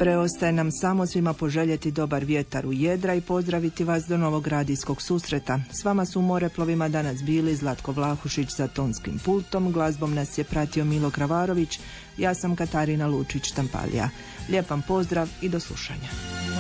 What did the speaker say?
Preostaje nam samo svima poželjeti dobar vjetar u jedra i pozdraviti vas do novog radijskog susreta. S vama su u Moreplovima danas bili Zlatko Vlahušić za tonskim pultom, glazbom nas je pratio Milo Kravarović, ja sam Katarina Lučić-Štampalija. Lijep vam pozdrav i do slušanja.